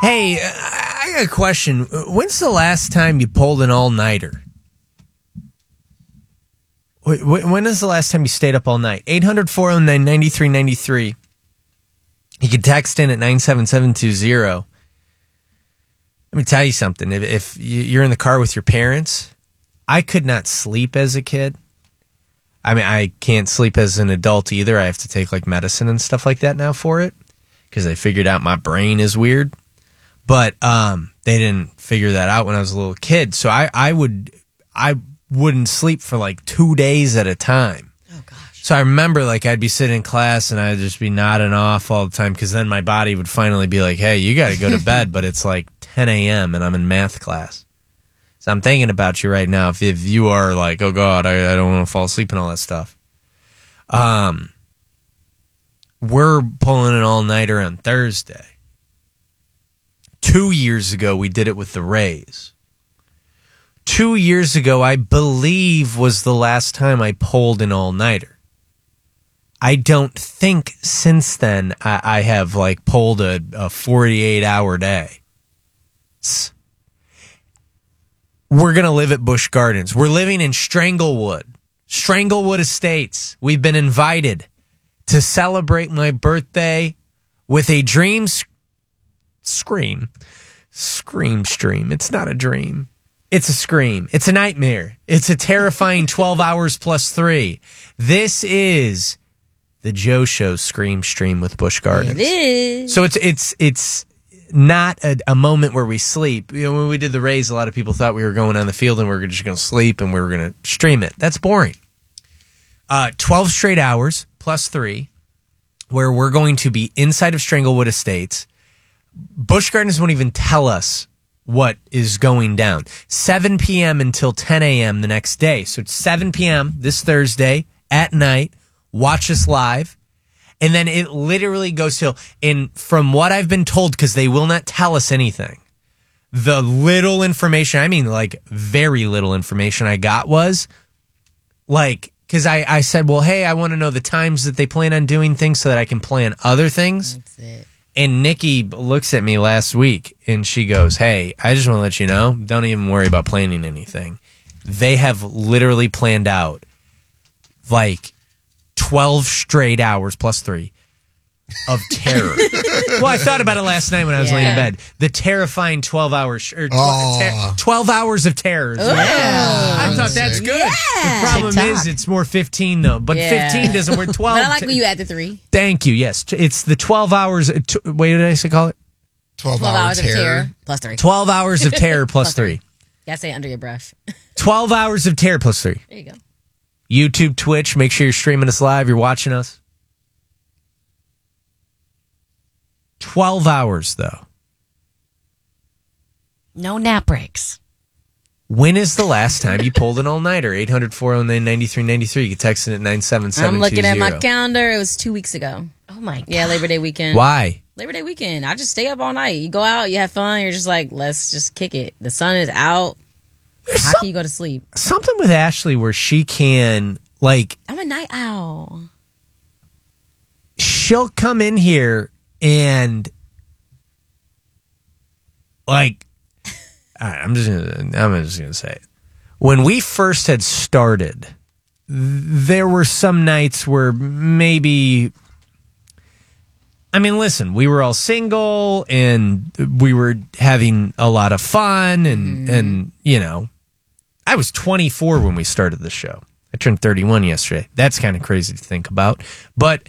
Hey, I got a question. When's the last time you pulled an all-nighter? When is the last time you stayed up all night? 800-409-9393. You can text in at 97720. Let me tell you something. If you're in the car with your parents, I could not sleep as a kid. I mean, I can't sleep as an adult either. I have to take like medicine and stuff like that now for it because I figured out my brain is weird. But they didn't figure that out when I was a little kid. So I wouldn't sleep for like 2 days at a time. Oh, gosh. So I remember like I'd be sitting in class and I'd just be nodding off all the time because then my body would finally be like, hey, you got to go to bed. But it's like 10 a.m. and I'm in math class. So I'm thinking about you right now. If you are like, oh, God, I don't want to fall asleep and all that stuff. We're pulling an all-nighter on Thursday. 2 years ago, we did it with the Rays. 2 years ago, I believe, was the last time I pulled an all-nighter. I don't think since then I have like pulled a 48-hour day. We're going to live at Busch Gardens. We're living in Stranglewood Estates. We've been invited to celebrate my birthday with a dream scream stream. It's not a dream. It's a scream. It's a nightmare. It's a terrifying 12 hours plus 3. This is the Joe Show Scream Stream with Busch Gardens. It is. So it's not a moment where we sleep. You know, when we did the Rays, a lot of people thought we were going on the field and we were just going to sleep and we were going to stream it. That's boring. 12 straight hours plus 3, where we're going to be inside of Stranglewood Estates. Busch Gardens won't even tell us what is going down. 7 p.m. until 10 a.m. the next day. So it's 7 p.m. this Thursday at night. Watch us live. And then it literally goes till, and from what I've been told, because they will not tell us anything, the little information, I mean like very little information I got was like, because I said, well, hey, I want to know the times that they plan on doing things so that I can plan other things. That's it. And Nikki looks at me last week and she goes, hey, I just want to let you know, don't even worry about planning anything. They have literally planned out like 12 straight hours plus 3 of terror. Well, I thought about it last night when I was laying in bed. The terrifying 12 hours, or 12 hours of terror. I thought that's good. Yeah. The problem is it's more 15 though, but 15 doesn't work. 12. But I like when you add the 3. Thank you. Yes, it's the 12 hours. Wait, what did I say? Call it 12 hours of terror plus 3. 12 hours of terror plus 3. Gotta say it under your breath. 12 hours of terror plus 3. There you go. YouTube, Twitch. Make sure you're streaming us live. You're watching us. 12 hours, though. No nap breaks. When is the last time you pulled an all-nighter? 800-409-9393. You can text it at 97720. I'm looking at my calendar. It was 2 weeks ago. Oh, my God. Yeah, Labor Day weekend. Why? Labor Day weekend. I just stay up all night. You go out, you have fun. You're just like, let's just kick it. The sun is out. How can you go to sleep? Something with Ashley where she can, like... I'm a night owl. She'll come in here and... Like... All right, I'm just gonna say it. When we first had started, there were some nights where maybe... I mean, listen, we were all single and we were having a lot of fun and you know, I was 24 when we started the show. I turned 31 yesterday. That's kind of crazy to think about. But,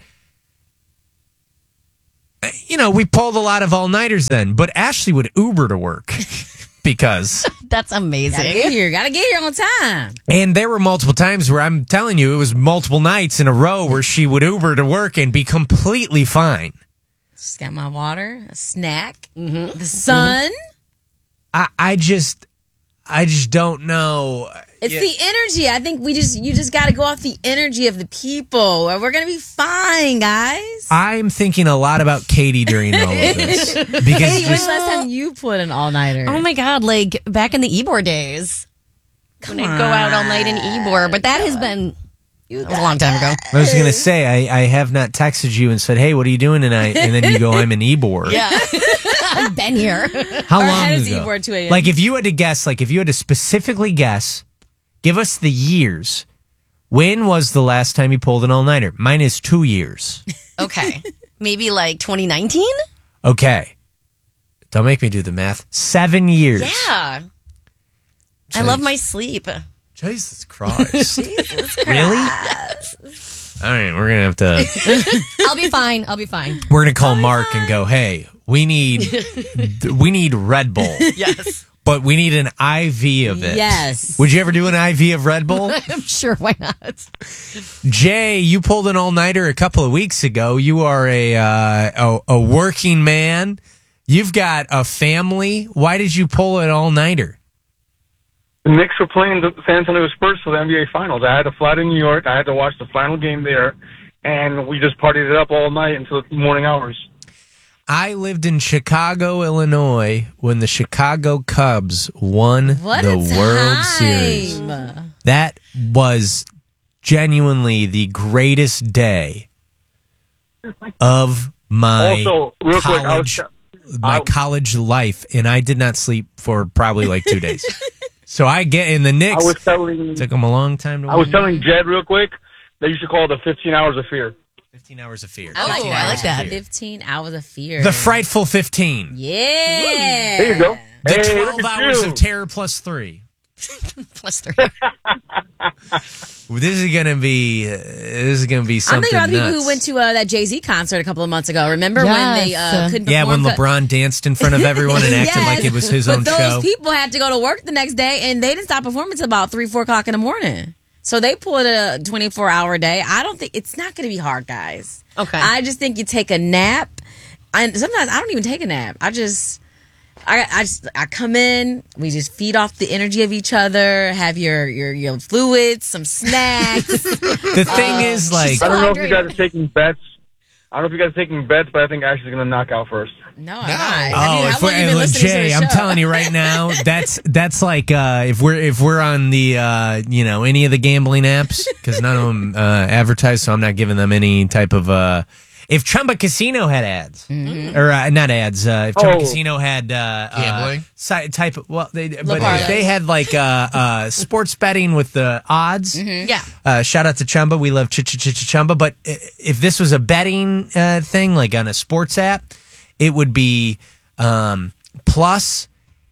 you know, we pulled a lot of all-nighters then. But Ashley would Uber to work because... That's amazing. Gotta get here on time. And there were multiple times where I'm telling you, it was multiple nights in a row where she would Uber to work and be completely fine. Just got my water, a snack, the sun. I just don't know. It's the energy. I think you just got to go off the energy of the people. We're gonna be fine, guys. I'm thinking a lot about Katie during all of this because Hey, when's the last time you put an all-nighter? Oh, my God. Like, back in the Ybor days. When I'd go out all night in Ybor. But that has been... That was a long time ago. I was going to say, I have not texted you and said, hey, what are you doing tonight? And then you go, I'm in Ybor. Yeah. I've been here. How Our long head is ago? Ybor at 2 a.m. Like if you had to guess, like if you had to specifically guess, give us the years. When was the last time you pulled an all-nighter? Mine is 2 years. Okay. Maybe like 2019? Okay. Don't make me do the math. 7 years. Yeah. I love my sleep. Jesus Christ. Really? All right, we're gonna have to. I'll be fine. We're gonna call Mark and go, hey, we need Red Bull, Yes. but we need an IV of it. Yes. Would you ever do an IV of Red Bull? I'm sure. Why not? Jay, you pulled an all-nighter a couple of weeks ago. You are a working man. You've got a family. Why did you pull an all-nighter? The Knicks were playing the San Antonio Spurs for the NBA Finals. I had to fly to New York. I had to watch the final game there, and we just partied it up all night until the morning hours. I lived in Chicago, Illinois, when the Chicago Cubs won the World Series. That was genuinely the greatest day of my Also, real quick, college life, and I did not sleep for probably like 2 days. So I get in the Knicks. Took them a long time to win. I was telling Jed real quick that you should call it the 15 Hours of Fear. 15 Hours of fear. Oh, I like that. 15 hours of fear. The frightful 15. Yeah. There you go. The Hey, 12 look at hours you. of terror plus 3. Plus 3. This is gonna be I'm something thinking about the people nuts. who went to that Jay-Z concert a couple of months ago. Remember when they couldn't Yeah, when perform? LeBron danced in front of everyone and acted Yes, like it was his but own those show. people had to go to work the next day, and they didn't stop performing until about 3, 4 o'clock in the morning. So they pulled a 24-hour day. I don't think it's not going to be hard, guys. Okay. I just think you take a nap, and sometimes I don't even take a nap. I come in, we just feed off the energy of each other, have your fluids, some snacks. The thing is, like, I don't know if you guys are taking bets. But I think Ashley's going to knock out first. No, I'm not. I if wasn't even we're, listening to Jay, the I'm show. telling you right now, that's like if we're on the any of the gambling apps, because none of them advertise, so I'm not giving them any type of. If Chumba Casino had ads, or not ads, if Chumba Casino had Gambling? type of, but if they had like sports betting with the odds, Yeah. shout out to Chumba, we love Chumba. But if this was a betting thing, like on a sports app, it would be plus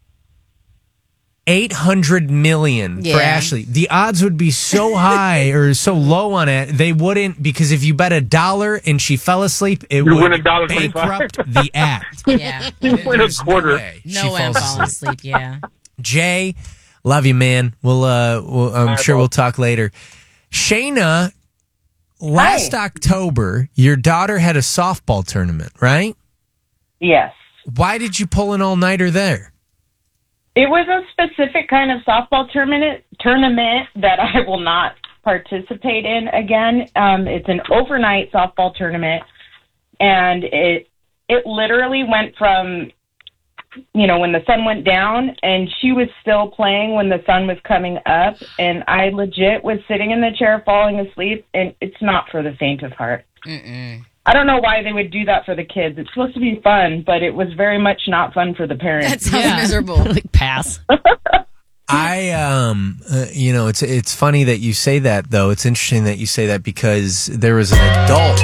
800 million for Ashley. The odds would be so high or so low on it, they wouldn't, because if you bet $1 and she fell asleep, it You would win $1.25. bankrupt the act. Yeah. You win a There's quarter. way No she way I'm falls falling asleep. asleep, yeah. Jay, love you, man. I'm sure we'll talk later. Shayna, last October, your daughter had a softball tournament, right? Yes. Why did you pull an all-nighter there? It was a specific kind of softball tournament that I will not participate in again. It's an overnight softball tournament, and it literally went from, when the sun went down, and she was still playing when the sun was coming up, and I legit was sitting in the chair falling asleep, and it's not for the faint of heart. I don't know why they would do that for the kids. It's supposed to be fun, but it was very much not fun for the parents. That sounds miserable. Like, pass. It's funny that you say that, though. It's interesting that you say that, because there was an adult